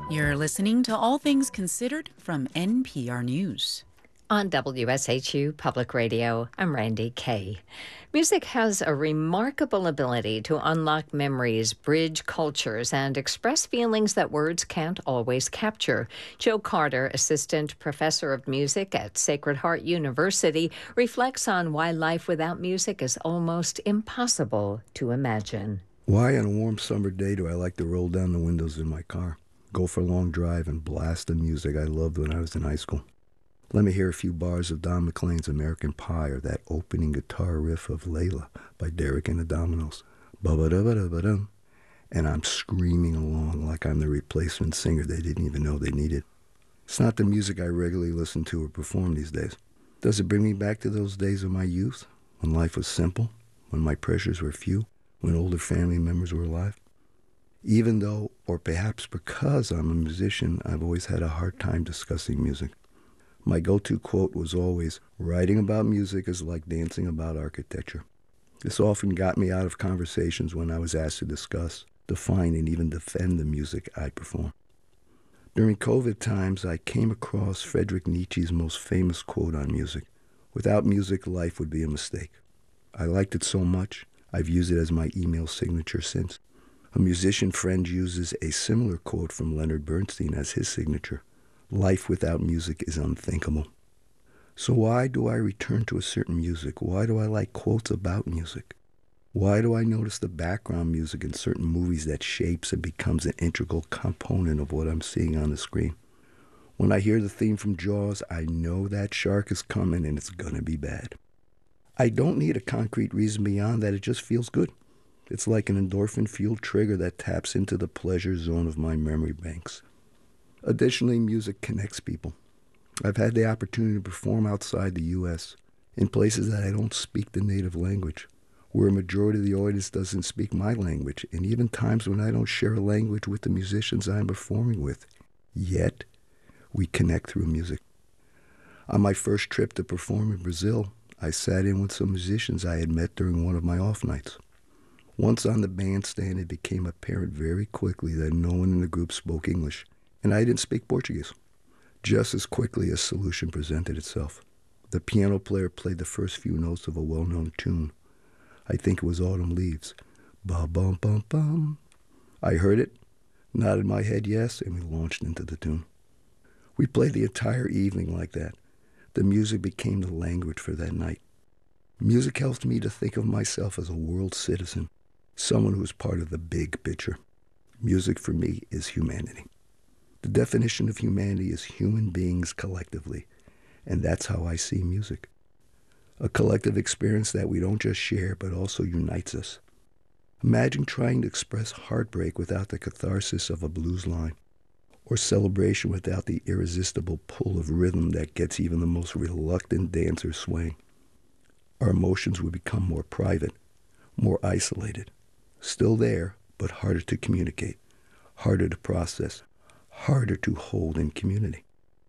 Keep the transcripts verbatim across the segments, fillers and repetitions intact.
You're listening to All Things Considered from N P R News. On W S H U Public Radio, I'm Randy Kay. Music has a remarkable ability to unlock memories, bridge cultures, and express feelings that words can't always capture. Joe Carter, Assistant Professor of Music at Sacred Heart University, reflects on why life without music is almost impossible to imagine. Why on a warm summer day do I like to roll down the windows in my car, go for a long drive, and blast the music I loved when I was in high school? Let me hear a few bars of Don McLean's American Pie or that opening guitar riff of Layla by Derek and the Dominos. Ba-ba-da-ba-da-ba-dum. And I'm screaming along like I'm the replacement singer they didn't even know they needed. It's not the music I regularly listen to or perform these days. Does it bring me back to those days of my youth, when life was simple, when my pressures were few, when older family members were alive? Even though, or perhaps because I'm a musician, I've always had a hard time discussing music. My go-to quote was always, writing about music is like dancing about architecture. This often got me out of conversations when I was asked to discuss, define, and even defend the music I perform. During COVID times, I came across Friedrich Nietzsche's most famous quote on music. Without music, life would be a mistake. I liked it so much, I've used it as my email signature since. A musician friend uses a similar quote from Leonard Bernstein as his signature. Life without music is unthinkable. So why do I return to a certain music? Why do I like quotes about music? Why do I notice the background music in certain movies that shapes and becomes an integral component of what I'm seeing on the screen? When I hear the theme from Jaws, I know that shark is coming and it's gonna be bad. I don't need a concrete reason beyond that, it just feels good. It's like an endorphin-fueled trigger that taps into the pleasure zone of my memory banks. Additionally, music connects people. I've had the opportunity to perform outside the U S, in places that I don't speak the native language, where a majority of the audience doesn't speak my language, and even times when I don't share a language with the musicians I'm performing with. Yet, we connect through music. On my first trip to perform in Brazil, I sat in with some musicians I had met during one of my off nights. Once on the bandstand, it became apparent very quickly that no one in the group spoke English, and I didn't speak Portuguese. Just as quickly a solution presented itself. The piano player played the first few notes of a well-known tune. I think it was Autumn Leaves. Ba-bum-bum-bum. I heard it, nodded my head yes, and we launched into the tune. We played the entire evening like that. The music became the language for that night. Music helps me to think of myself as a world citizen, someone who is part of the big picture. Music for me is humanity. The definition of humanity is human beings collectively, and that's how I see music. A collective experience that we don't just share, but also unites us. Imagine trying to express heartbreak without the catharsis of a blues line, or celebration without the irresistible pull of rhythm that gets even the most reluctant dancer swaying. Our emotions would become more private, more isolated, still there, but harder to communicate, harder to process, harder to hold in community.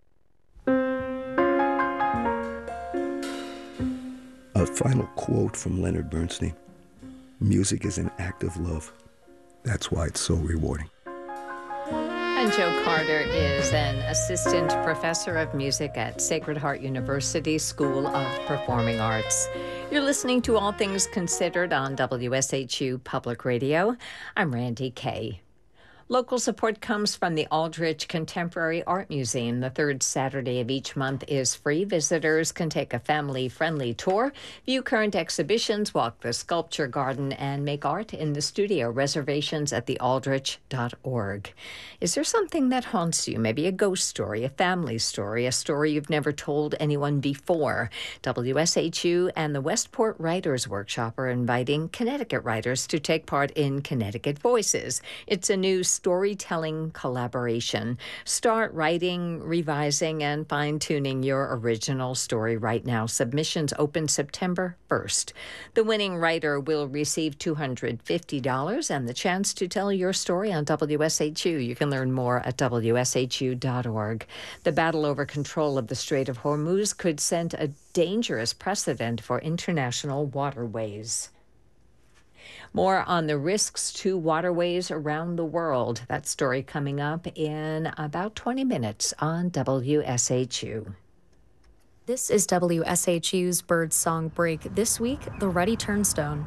A final quote from Leonard Bernstein. Music is an act of love. That's why it's so rewarding. And Joe Carter is an assistant professor of music at Sacred Heart University School of Performing Arts. You're listening to All Things Considered on W S H U Public Radio. I'm Randy Kay. Local support comes from the Aldrich Contemporary Art Museum. The third Saturday of each month is free. Visitors can take a family-friendly tour, view current exhibitions, walk the sculpture garden, and make art in the studio. Reservations at the aldrich dot org. Is there something that haunts you? Maybe a ghost story, a family story, a story you've never told anyone before. W S H U and the Westport Writers Workshop are inviting Connecticut writers to take part in Connecticut Voices. It's a new storytelling collaboration. Start writing, revising, and fine-tuning your original story right now. Submissions open September first. The winning writer will receive two hundred fifty dollars and the chance to tell your story on W S H U. You can learn more at W S H U dot org. The battle over control of the Strait of Hormuz could set a dangerous precedent for international waterways. More on the risks to waterways around the world. That story coming up in about twenty minutes on W S H U. This is W S H U's Birdsong Break. This week, the ruddy turnstone.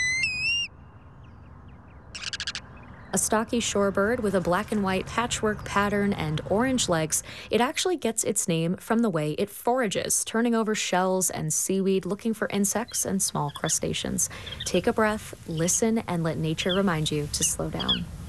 A stocky shorebird with a black and white patchwork pattern and orange legs, it actually gets its name from the way it forages, turning over shells and seaweed, looking for insects and small crustaceans. Take a breath, listen, and let nature remind you to slow down.